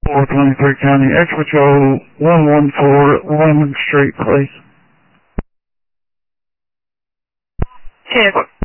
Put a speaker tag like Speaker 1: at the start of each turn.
Speaker 1: 423 County, X Patrol 114 Lemon Street, please.
Speaker 2: 10